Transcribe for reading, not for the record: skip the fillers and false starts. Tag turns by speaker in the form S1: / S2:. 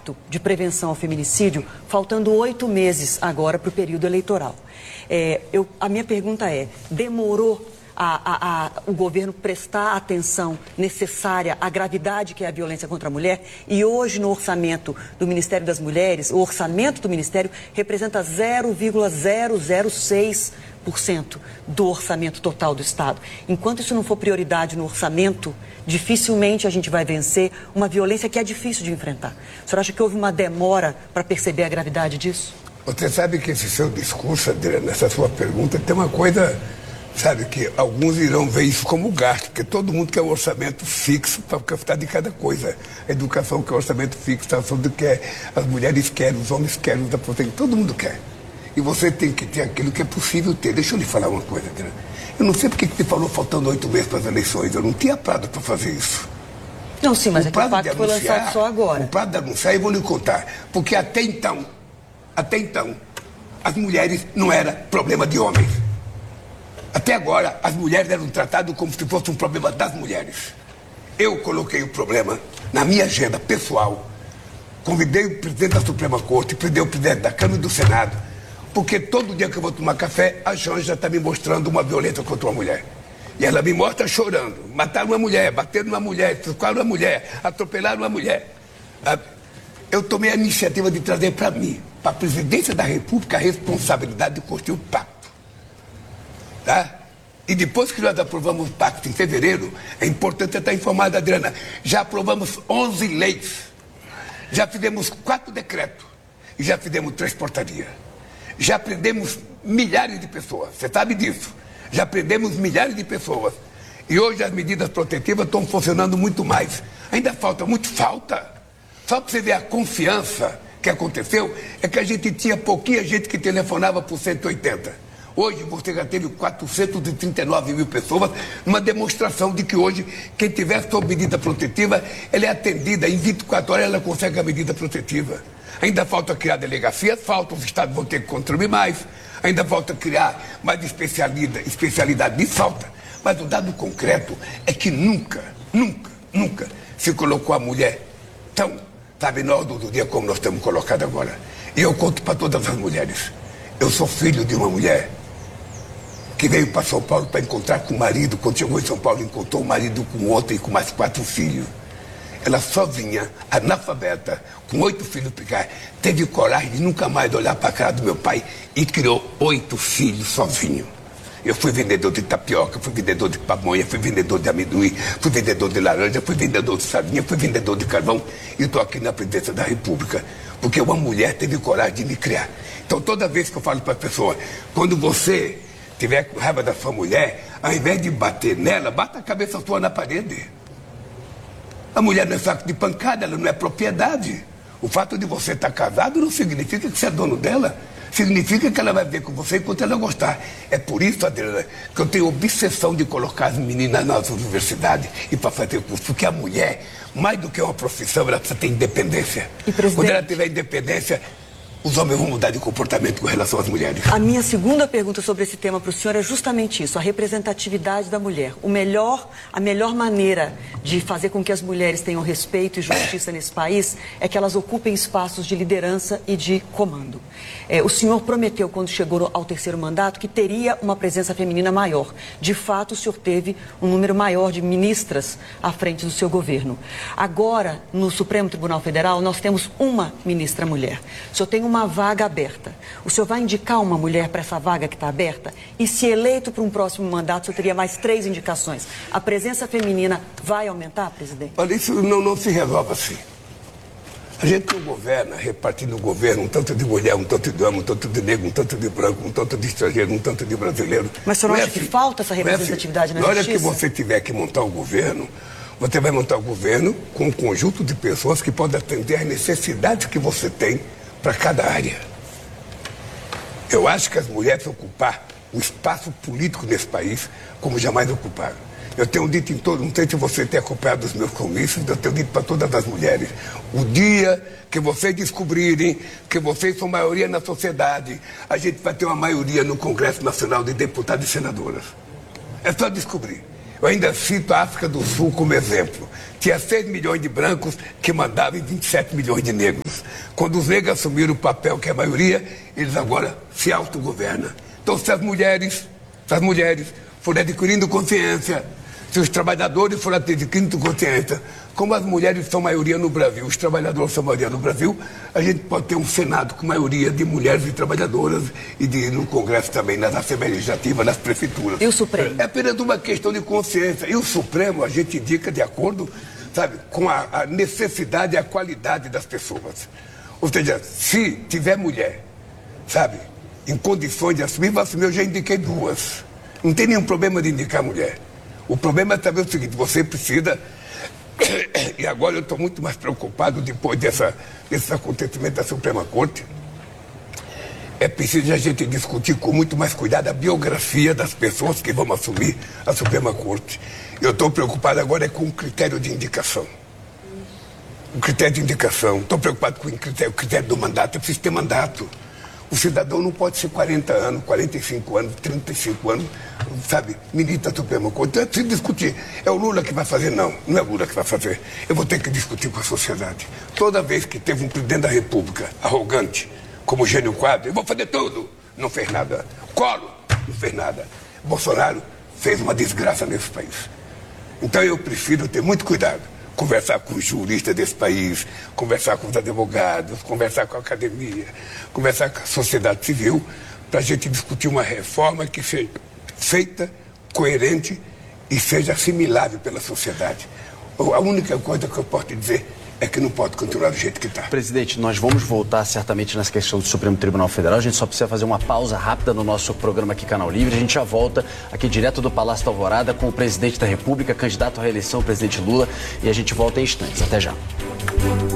S1: pacto de prevenção ao feminicídio, faltando 8 meses agora para o período eleitoral. A minha pergunta é, demorou o governo prestar a atenção necessária à gravidade que é a violência contra a mulher? E hoje no orçamento do Ministério das Mulheres, o orçamento do Ministério representa 0,006% do orçamento total do Estado. Enquanto isso não for prioridade no orçamento, dificilmente a gente vai vencer uma violência que é difícil de enfrentar. O senhor acha que houve uma demora para perceber a gravidade disso?
S2: Você sabe que esse seu discurso, Adriana, nessa sua pergunta, tem uma coisa, sabe, que alguns irão ver isso como gasto, porque todo mundo quer um orçamento fixo para gastar de cada coisa. A educação quer orçamento fixo, a saúde quer, as mulheres querem, os homens querem, os aposentados, todo mundo quer. E você tem que ter aquilo que é possível ter. Deixa eu lhe falar uma coisa, Adriana. Eu não sei porque que você falou faltando 8 meses para as eleições. Eu não tinha prazo para fazer isso.
S1: Não, sim, mas é que o pacto foi lançado só agora.
S2: O prazo de anunciar, eu vou lhe contar. Porque até então, as mulheres não eram problema de homens. Até agora, as mulheres eram tratadas como se fosse um problema das mulheres. Eu coloquei o problema na minha agenda pessoal. Convidei o presidente da Suprema Corte, convidei o presidente da Câmara e do Senado, porque todo dia que eu vou tomar café, a Janja está me mostrando uma violência contra uma mulher. E ela me mostra chorando. Mataram uma mulher, bateram uma mulher, trucaram uma mulher, atropelaram uma mulher. Eu tomei a iniciativa de trazer para mim, para a presidência da República, a responsabilidade de construir o pacto. Tá? E depois que nós aprovamos o pacto em fevereiro, é importante estar informado, Adriana, já aprovamos 11 leis, já fizemos 4 decretos e já fizemos 3 portarias. Já prendemos milhares de pessoas, você sabe disso. Já prendemos milhares de pessoas. E hoje as medidas protetivas estão funcionando muito mais. Ainda falta, muito falta. Só para você ver a confiança que aconteceu, é que a gente tinha pouquinha gente que telefonava por 180. Hoje você já teve 439 mil pessoas, numa demonstração de que hoje, quem tiver sob medida protetiva, ela é atendida, em 24 horas ela consegue a medida protetiva. Ainda falta criar delegacias, os estados vão ter que construir mais, ainda falta criar mais especialidade de falta. Mas o dado concreto é que nunca se colocou a mulher tão, sabe, na ordem do dia como nós estamos colocados agora. E eu conto para todas as mulheres. Eu sou filho de uma mulher que veio para São Paulo para encontrar com o marido. Quando chegou em São Paulo, encontrou o marido com outro e com mais 4 filhos. Ela sozinha, analfabeta, com 8 filhos pequenos, teve coragem de nunca mais olhar para a cara do meu pai e criou 8 filhos sozinho. Eu fui vendedor de tapioca, fui vendedor de pamonha, fui vendedor de amendoim, fui vendedor de laranja, fui vendedor de sardinha, fui vendedor de carvão e estou aqui na presidência da República, porque uma mulher teve coragem de me criar. Então toda vez que eu falo para a pessoa, quando você tiver com raiva da sua mulher, ao invés de bater nela, bata a cabeça sua na parede. A mulher não é saco de pancada, ela não é propriedade. O fato de você estar casado não significa que você é dono dela. Significa que ela vai ver com você enquanto ela gostar. É por isso, Adriana, que eu tenho obsessão de colocar as meninas nas universidades e para fazer curso. Porque a mulher, mais do que uma profissão, ela precisa ter independência. Quando ela tiver independência, os homens vão mudar de comportamento com relação às mulheres.
S1: A minha segunda pergunta sobre esse tema para o senhor é justamente isso, a representatividade da mulher. A melhor maneira de fazer com que as mulheres tenham respeito e justiça nesse país é que elas ocupem espaços de liderança e de comando. O senhor prometeu, quando chegou ao 3º mandato, que teria uma presença feminina maior. De fato, o senhor teve um número maior de ministras à frente do seu governo. Agora, no Supremo Tribunal Federal, nós temos uma ministra mulher. O senhor tem uma vaga aberta. O senhor vai indicar uma mulher para essa vaga que está aberta? E se eleito para um próximo mandato, o senhor teria mais 3 indicações. A presença feminina vai aumentar, presidente?
S2: Olha, isso não se resolve assim. A gente não governa repartindo o governo, um tanto de mulher, um tanto de homem, um tanto de negro, um tanto de branco, um tanto de estrangeiro, um tanto de brasileiro.
S1: Mas o senhor não acha que falta essa representatividade na justiça?
S2: Na hora que você tiver que montar o governo, você vai montar o governo com um conjunto de pessoas que podem atender às necessidades que você tem para cada área. Eu acho que as mulheres ocupar o espaço político nesse país como jamais ocuparam. Eu tenho dito em todo, não sei se você tem acompanhado os meus comícios, eu tenho dito para todas as mulheres, o dia que vocês descobrirem que vocês são maioria na sociedade, a gente vai ter uma maioria no Congresso Nacional de Deputados e Senadoras. É só descobrir. Eu ainda cito a África do Sul como exemplo. Tinha 6 milhões de brancos que mandavam e 27 milhões de negros. Quando os negros assumiram o papel que é a maioria, eles agora se autogovernam. Então, se as mulheres forem adquirindo consciência, se os trabalhadores forem adquirindo consciência, como as mulheres são maioria no Brasil, os trabalhadores são maioria no Brasil, a gente pode ter um Senado com maioria de mulheres e trabalhadoras e no Congresso também, nas Assembleias Legislativas, nas prefeituras.
S1: E o Supremo?
S2: É apenas uma questão de consciência. E o Supremo a gente indica de acordo, sabe, com a necessidade e a qualidade das pessoas. Ou seja, se tiver mulher, sabe, em condições de assumir, vai assumir. Eu já indiquei 2. Não tem nenhum problema de indicar mulher. O problema é saber o seguinte, você precisa, e agora eu estou muito mais preocupado depois desse acontecimento da Suprema Corte, é preciso a gente discutir com muito mais cuidado a biografia das pessoas que vão assumir a Suprema Corte. Eu estou preocupado agora com o critério de indicação. O critério de indicação. Estou preocupado com o critério do mandato. É preciso ter mandato. O cidadão não pode ser 40 anos, 45 anos, 35 anos, sabe, ministro da Suprema Corte. Então é preciso discutir. É o Lula que vai fazer? Não, não é o Lula que vai fazer. Eu vou ter que discutir com a sociedade. Toda vez que teve um presidente da República arrogante, como Jânio Quadros, eu vou fazer tudo. Não fez nada. Collor não fez nada. Bolsonaro fez uma desgraça nesse país. Então eu prefiro ter muito cuidado. Conversar com os juristas desse país, conversar com os advogados, conversar com a academia, conversar com a sociedade civil, para a gente discutir uma reforma que seja feita, coerente e seja assimilável pela sociedade. A única coisa que eu posso te dizer é que não pode continuar do jeito que está.
S3: Presidente, nós vamos voltar certamente nessa questão do Supremo Tribunal Federal. A gente só precisa fazer uma pausa rápida no nosso programa aqui, Canal Livre. A gente já volta aqui direto do Palácio da Alvorada com o presidente da República, candidato à reeleição, o presidente Lula. E a gente volta em instantes. Até já.